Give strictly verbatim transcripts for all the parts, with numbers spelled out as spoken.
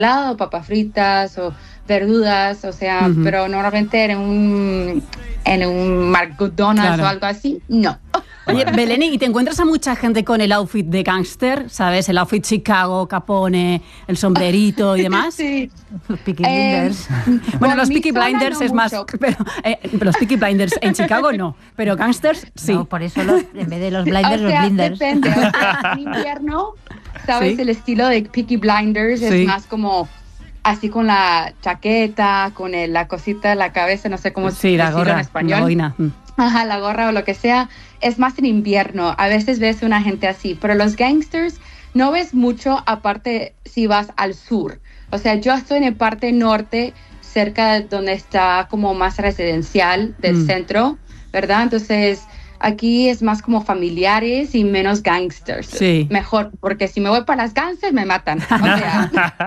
lado, papas fritas o verduras, o sea, uh-huh. pero normalmente en un, en un McDonald's claro. o algo así, no. Oye, Belén, ¿y te encuentras a mucha gente con el outfit de gángster? ¿Sabes? El outfit Chicago, Capone, el sombrerito y demás. Sí. Los Peaky Blinders. Eh, bueno, los Peaky Blinders no es mucho. más... Pero, eh, pero los Peaky Blinders en Chicago no, pero gángsters sí. No, por eso los, en vez de los Blinders, o sea, los Blinders. Depende. O sea, en invierno, ¿sabes? ¿Sí? El estilo de Peaky Blinders sí. es más como... así con la chaqueta, con el, la cosita de la cabeza, no sé cómo sí, decirlo la gorra, en español. La boina. Ajá, la gorra o lo que sea. Es más en invierno. A veces ves una gente así. Pero los gangsters no ves mucho, aparte si vas al sur. O sea, yo estoy en el parte norte, cerca de donde está como más residencial del mm. centro, ¿verdad? Entonces... aquí es más como familiares y menos gangsters. Sí. Mejor, porque si me voy para las gangsters me matan. O sea,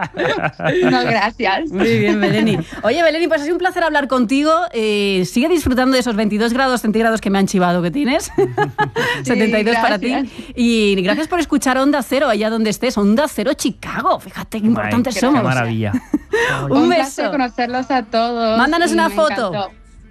no, gracias. Muy bien, Beleni. Oye, Beleni, pues ha sido un placer hablar contigo. Eh, sigue disfrutando de esos veintidós grados centígrados que me han chivado que tienes. Sí, setenta y dos para ti. Y gracias por escuchar Onda Cero, allá donde estés. Onda Cero Chicago. Fíjate qué importantes Ay, somos. Qué maravilla. un, un beso. conocerlos a todos. Mándanos una foto. Encantó.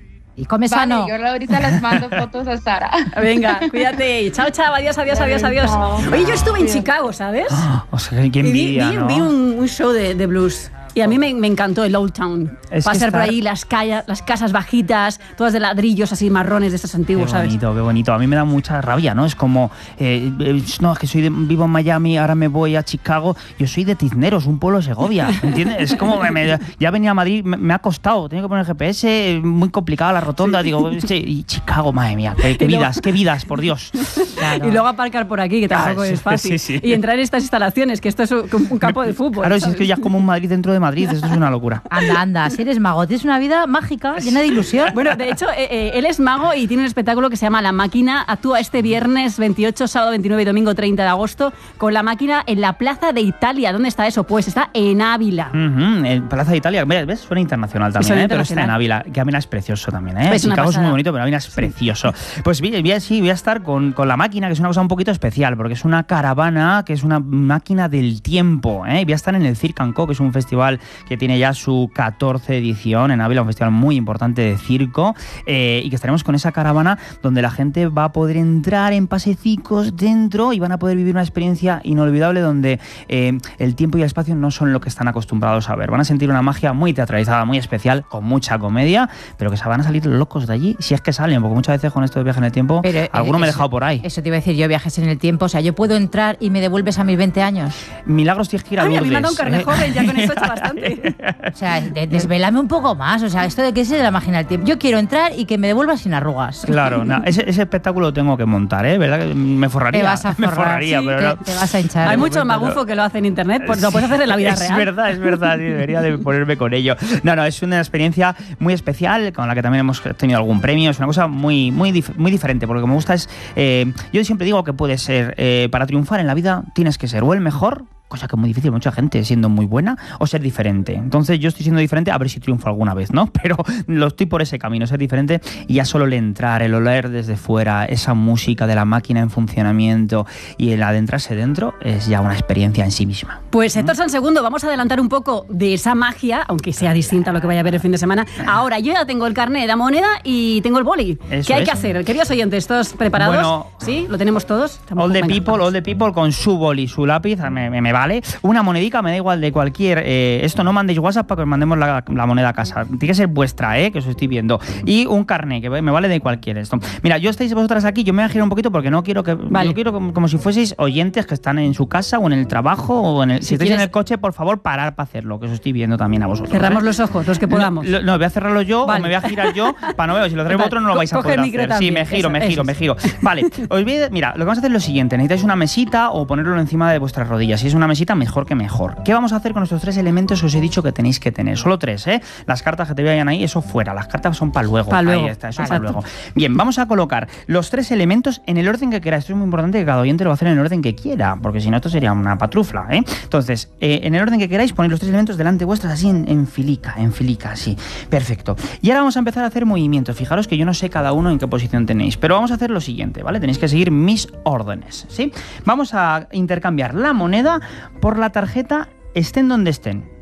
Y come vale, sano. Yo ahorita les mando fotos a Sara. Venga, cuídate. Chao, chao. Adiós, adiós, adiós, adiós. Oye, yo estuve en Chicago, ¿sabes? Oh, o sea, qué envidia, y vi, ¿no? vi, vi un, un show de, de blues. Y a mí me, me encantó el Old Town. Es Pasar por ahí las, calles, las casas bajitas, todas de ladrillos así marrones de estos antiguos, qué bonito, ¿sabes? Qué bonito. A mí me da mucha rabia, ¿no? Es como, eh, no, es que soy de, vivo en Miami, ahora me voy a Chicago. Yo soy de Tizneros, un pueblo de Segovia, ¿entiendes? Es como, me, me, ya venía a Madrid, me, me ha costado, tengo que poner G P S, muy complicada la rotonda. Sí. Digo, este, y Chicago, madre mía, qué, qué vidas, qué vidas, por Dios. Claro. Y luego aparcar por aquí, que tampoco ah, es fácil. Sí, sí. Y entrar en estas instalaciones, que esto es un, un campo de fútbol. Claro, si es que ya es como un Madrid dentro de Madrid, esto es una locura. Anda, anda, si eres mago, tienes una vida mágica, llena de ilusión. Bueno, de hecho, eh, eh, él es mago y tiene un espectáculo que se llama La Máquina. Actúa este viernes veintiocho, sábado veintinueve y domingo treinta de agosto con La Máquina en la Plaza de Italia. ¿Dónde está eso? Pues está en Ávila. Uh-huh, en Plaza de Italia, ¿ves? Suena internacional también, ¿eh? Pero está en Ávila, que Ávila es precioso también, ¿eh? Es Chicago es muy bonito, pero Ávila es precioso. Pues bien, sí, voy a estar con, con La Máquina, que es una cosa un poquito especial, porque es una caravana, que es una máquina del tiempo, ¿eh? Voy a estar en el Circ and Co, que es un festival que tiene ya su catorce edición en Ávila, un festival muy importante de circo, eh, y que estaremos con esa caravana donde la gente va a poder entrar en pasecicos dentro y van a poder vivir una experiencia inolvidable donde eh, el tiempo y el espacio no son lo que están acostumbrados a ver. Van a sentir una magia muy teatralizada, muy especial, con mucha comedia, pero que se van a salir locos de allí, si es que salen, porque muchas veces con esto de viaje en el tiempo, pero, alguno eh, me he dejado por ahí. Eso te iba a decir yo, viajes en el tiempo, o sea, yo puedo entrar y me devuelves a mis veinte años. Milagros tienes que ir a Lourdes. Ay, a mí me ha dado un carne joven, ya con esto he hecho bastante. O sea, de, desvelame un poco más, o sea, esto de que es de la máquina del tiempo. Yo quiero entrar y que me devuelvas sin arrugas. Claro, no, ese, ese espectáculo lo tengo que montar, ¿eh? ¿Verdad? Que me forraría. Te vas a forrar, me forraría, sí, pero te, no. te vas a hinchar. Hay mucho magufo que lo hace en internet, pues lo puedes hacer en la vida es real. Es verdad, es verdad, sí, debería de ponerme con ello. No, no, es una experiencia muy especial, con la que también hemos tenido algún premio, es una cosa muy, muy, dif- muy diferente, porque lo que me gusta es, eh, yo siempre digo que puede ser, eh, para triunfar en la vida tienes que ser o el mejor, cosa que es muy difícil, mucha gente siendo muy buena, o ser diferente. Entonces yo estoy siendo diferente, a ver si triunfo alguna vez, ¿no? Pero lo estoy por ese camino, ser diferente, y ya solo el entrar, el oler desde fuera, esa música de la máquina en funcionamiento y el adentrarse dentro, es ya una experiencia en sí misma. Pues Héctor San Segundo, vamos a adelantar un poco de esa magia, aunque sea distinta a lo que vaya a ver el fin de semana. Ahora, yo ya tengo el carnet de la moneda y tengo el boli. Eso ¿Qué hay es. que hacer? Queridos oyentes, ¿todos preparados? Bueno, ¿sí? ¿Lo tenemos todos? All the Venga, people, vamos. all the people con su boli, su lápiz, me, me, me vale. Una monedica, me da igual de cualquier... Eh, esto no mandéis WhatsApp para que os mandemos la, la moneda a casa. Tiene que ser vuestra, eh, que os estoy viendo. Y un carnet, que me vale de cualquier esto. Mira, yo estáis vosotras aquí, yo me voy a girar un poquito porque no quiero que... Vale. Yo quiero como, como si fueseis oyentes que están en su casa o en el trabajo o en el... Si, si estáis quieres... en el coche, por favor, parar para hacerlo, que os estoy viendo también a vosotros. Cerramos ¿eh? los ojos, los que podamos. No, no voy a cerrarlo yo, vale. O me voy a girar yo para no ver. Si lo traigo otro no lo vais a Coge poder el hacer. también. Sí, me giro, eso, me giro, eso. me giro. Vale, os voy a, mira, lo que vamos a hacer es lo siguiente. Necesitáis una mesita o ponerlo encima de vuestras rodillas. Si es una mesita, mejor que mejor. ¿Qué vamos a hacer con estos tres elementos que os he dicho que tenéis que tener? Solo tres, ¿eh? Las cartas que te vayan ahí, eso fuera. Las cartas son para luego. Para luego. Ahí está, eso para luego. Bien, vamos a colocar los tres elementos en el orden que queráis. Esto es muy importante, que cada oyente lo va a hacer en el orden que quiera, porque si no esto sería una patrufla, ¿eh? Entonces, eh, en el orden que queráis, ponéis los tres elementos delante vuestras así en, en filica, en filica, así. Perfecto. Y ahora vamos a empezar a hacer movimientos. Fijaros que yo no sé cada uno en qué posición tenéis, pero vamos a hacer lo siguiente, ¿vale? Tenéis que seguir mis órdenes, ¿sí? Vamos a intercambiar la moneda por la tarjeta, estén donde estén.